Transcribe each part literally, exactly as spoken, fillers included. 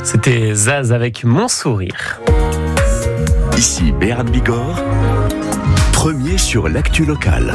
C'était Zaz avec Mon Sourire. Ici Béarn Bigorre, premier sur l'actu locale.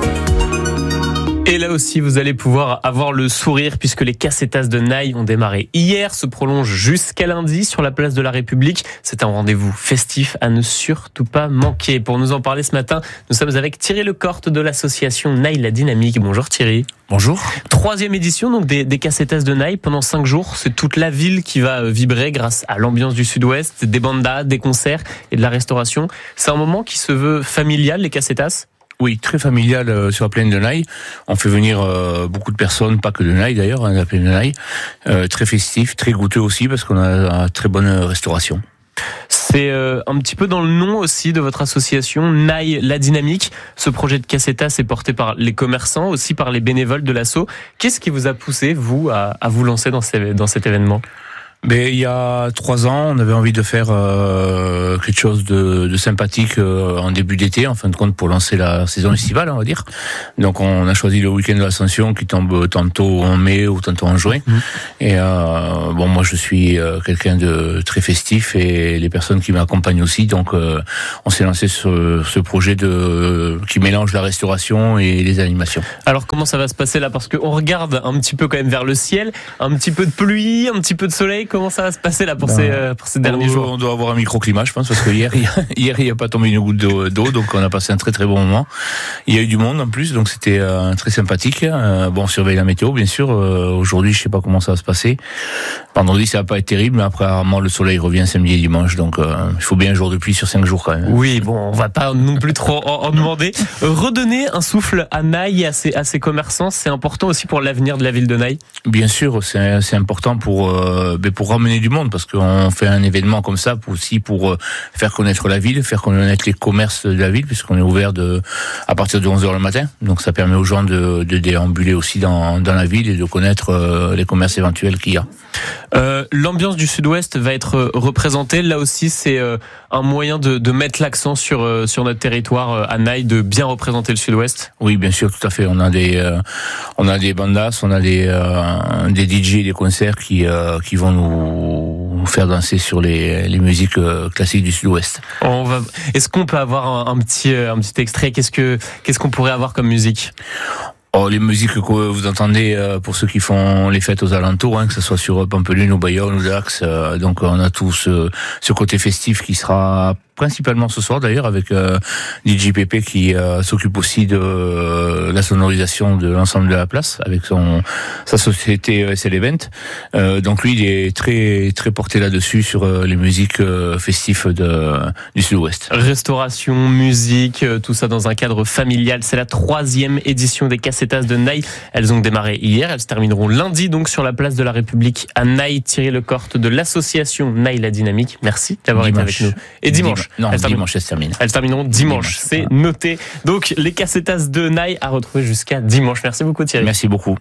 Et là aussi, vous allez pouvoir avoir le sourire puisque les Casetas de Naï ont démarré hier, se prolongent jusqu'à lundi sur la place de la République. C'est un rendez-vous festif à ne surtout pas manquer. Pour nous en parler ce matin, nous sommes avec Thierry Lecorte de l'association Naï La Dynamique. Bonjour Thierry. Bonjour. Troisième édition donc des, des Casetas de Naï pendant cinq jours. C'est toute la ville qui va vibrer grâce à l'ambiance du Sud-Ouest, des bandas, des concerts et de la restauration. C'est un moment qui se veut familial, les Casetas ? Oui, très familial euh, sur la plaine de Naï. On fait venir euh, beaucoup de personnes, pas que de Naï d'ailleurs, hein, la plaine de Naï. Euh, très festif, très goûteux aussi parce qu'on a une très bonne restauration. C'est euh, un petit peu dans le nom aussi de votre association, Naï La Dynamique. Ce projet de Casetas est porté par les commerçants, aussi par les bénévoles de l'asso. Qu'est-ce qui vous a poussé, vous, à, à vous lancer dans, ces, dans cet événement ? Mais il y a trois ans, on avait envie de faire euh, quelque chose de, de sympathique euh, en début d'été, en fin de compte, pour lancer la saison estivale, on va dire. Donc on a choisi le week-end de l'Ascension qui tombe tantôt en mai ou tantôt en juin. Mmh. Et euh, bon, moi je suis euh, quelqu'un de très festif et les personnes qui m'accompagnent aussi. Donc euh, on s'est lancé sur ce projet de qui mélange la restauration et les animations. Alors comment ça va se passer là ? Parce qu'on regarde un petit peu quand même vers le ciel, un petit peu de pluie, un petit peu de soleil. Comment ça va se passer là pour, ben, ces, euh, pour ces derniers on, jours ? On doit avoir un microclimat, je pense, parce que hier, hier il n'y a pas tombé une goutte d'eau, d'eau, donc on a passé un très très bon moment. Il y a eu du monde en plus, donc c'était euh, très sympathique. Euh, bon, on surveille la météo, bien sûr. Euh, aujourd'hui, je sais pas comment ça va se passer. Vendredi, ça va pas être terrible, mais après, rarement, le soleil revient samedi et dimanche, donc euh, il faut bien un jour de pluie sur cinq jours quand même. Oui, bon, on va pas non plus trop en, en demander. Redonner un souffle à Naï et à ses, à ses commerçants, c'est important aussi pour l'avenir de la ville de Naï. Bien sûr, c'est, c'est important pour euh, pour ramener du monde, parce qu'on fait un événement comme ça pour, aussi pour euh, faire connaître la ville, faire connaître les commerces de la ville, puisqu'on est ouvert de à partir de onze heures le matin. Donc ça permet aux gens de, de déambuler aussi dans, dans la ville et de connaître euh, les commerces éventuels qu'il y a. Euh, l'ambiance du Sud-Ouest va être représentée. Là aussi, c'est euh, un moyen de, de mettre l'accent sur euh, sur notre territoire euh, à Naï, de bien représenter le Sud-Ouest. Oui, bien sûr, tout à fait. On a des euh, on a des bandas, on a des euh, des D J, des concerts qui euh, qui vont nous faire danser sur les les musiques euh, classiques du Sud-Ouest. On va. Est-ce qu'on peut avoir un, un petit un petit extrait ? Qu'est-ce que qu'est-ce qu'on pourrait avoir comme musique ? Oh, les musiques que vous entendez euh, pour ceux qui font les fêtes aux alentours, hein, que ce soit sur Pampelune ou Bayonne ou Dax, euh, donc on a tout ce, ce côté festif qui sera principalement ce soir d'ailleurs avec euh, D J Pépé qui euh, s'occupe aussi de euh, la sonorisation de l'ensemble de la place avec son sa société S L Event. Euh, donc lui il est très très porté là-dessus sur euh, les musiques euh, festives de du Sud-Ouest. Restauration, musique, tout ça dans un cadre familial. C'est la troisième édition des Casetas de Naï. Elles ont démarré hier, elles se termineront lundi donc sur la place de la République à Naï. Thierry Lecorte de l'association Naï La Dynamique. Merci d'avoir dimanche. été avec nous. Et dimanche. Non, elles dimanche, elles se terminent. Elles termineront dimanche, dimanche c'est voilà. Noté. Donc, les Casetas de Naï à retrouver jusqu'à dimanche. Merci beaucoup Thierry. Merci beaucoup.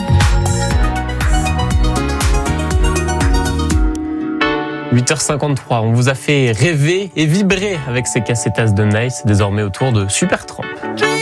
huit heures cinquante-trois, on vous a fait rêver et vibrer avec ces Casetas de Naï. C'est désormais au tour de Super Tramp.